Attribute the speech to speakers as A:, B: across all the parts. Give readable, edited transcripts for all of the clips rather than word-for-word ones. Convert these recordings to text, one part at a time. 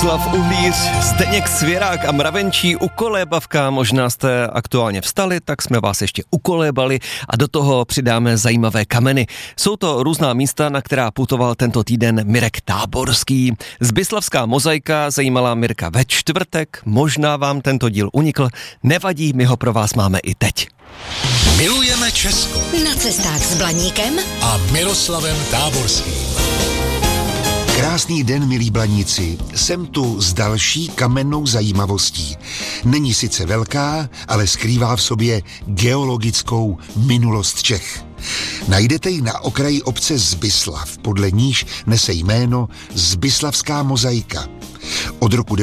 A: Bohuslav Uhlíř, Zdeněk Svěrák a mravenčí ukolébavka. Možná jste aktuálně vstali, tak jsme vás ještě ukolébali a do toho přidáme zajímavé kameny. Jsou to různá místa, na která putoval tento týden Mirek Táborský. Zbyslavská mozaika zajímala Mirka ve čtvrtek, možná vám tento díl unikl, nevadí, my ho pro vás máme i teď.
B: Milujeme Česko.
C: Na cestách s Blaníkem
B: A Miroslavem Táborským.
D: Krásný den, milí Blaníci. Jsem tu s další kamennou zajímavostí. Není sice velká, ale skrývá v sobě geologickou minulost Čech. Najdete ji na okraji obce Zbyslav, podle níž nese jméno Zbyslavská mozaika. Od roku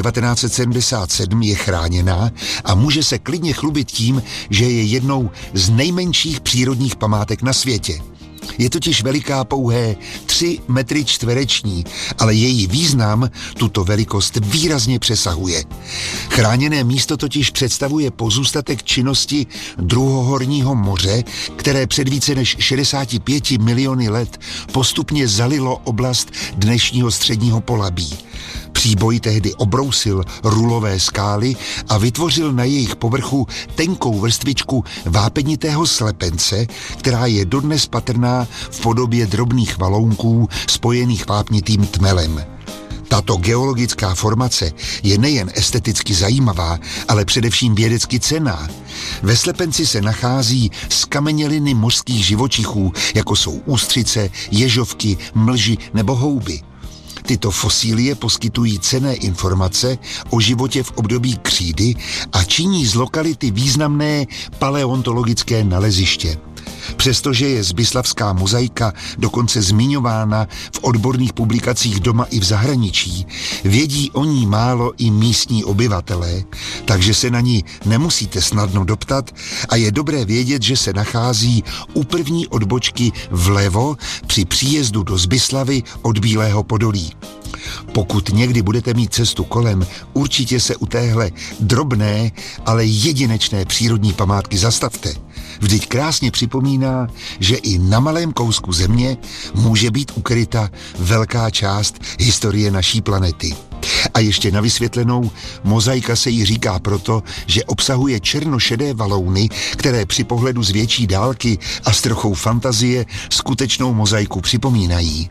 D: 1977 je chráněná a může se klidně chlubit tím, že je jednou z nejmenších přírodních památek na světě. Je totiž veliká pouhé 3 metry čtvereční, ale její význam tuto velikost výrazně přesahuje. Chráněné místo totiž představuje pozůstatek činnosti druhohorního moře, které před více než 65 miliony let postupně zalilo oblast dnešního středního Polabí. Příboj tehdy obrousil rulové skály a vytvořil na jejich povrchu tenkou vrstvičku vápenitého slepence, která je dodnes patrná v podobě drobných valounků spojených vápnitým tmelem. Tato geologická formace je nejen esteticky zajímavá, ale především vědecky cenná. Ve slepenci se nachází zkameněliny mořských živočichů, jako jsou ústřice, ježovky, mlži nebo houby. Tyto fosílie poskytují cenné informace o životě v období křídy a činí z lokality významné paleontologické naleziště. Přestože je zbyslavská mozaika dokonce zmiňována v odborných publikacích doma i v zahraničí, vědí o ní málo i místní obyvatelé, takže se na ní nemusíte snadno doptat a je dobré vědět, že se nachází u první odbočky vlevo při příjezdu do Zbyslavy od Bílého Podolí. Pokud někdy budete mít cestu kolem, určitě se u téhle drobné, ale jedinečné přírodní památky zastavte. Vždyť krásně připomíná, že i na malém kousku země může být ukryta velká část historie naší planety. A ještě na vysvětlenou, mozaika se jí říká proto, že obsahuje černošedé valouny, které při pohledu z větší dálky a s trochou fantazie skutečnou mozaiku připomínají.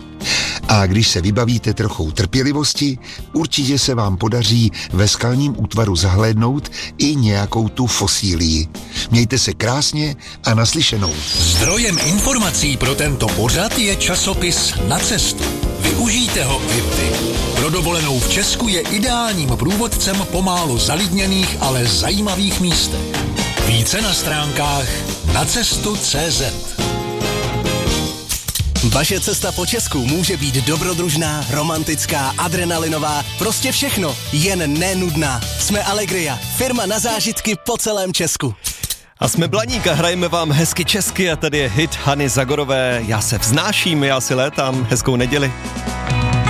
D: A když se vybavíte trochou trpělivosti, určitě se vám podaří ve skalním útvaru zahlédnout i nějakou tu fosílii. Mějte se krásně a naslyšenou.
B: Zdrojem informací pro tento pořad je časopis Na cestu. Využijte ho i vy. Pro dovolenou v Česku je ideálním průvodcem po málo zalidněných, ale zajímavých místech. Více na stránkách nacestu.cz.
E: Vaše cesta po Česku může být dobrodružná, romantická, adrenalinová, prostě všechno, jen nenudná. Jsme Allegria, firma na zážitky po celém Česku.
A: A jsme Blaník a hrajeme vám hezky česky a tady je hit Hany Zagorové. Já se vznáším, já si létám, hezkou neděli.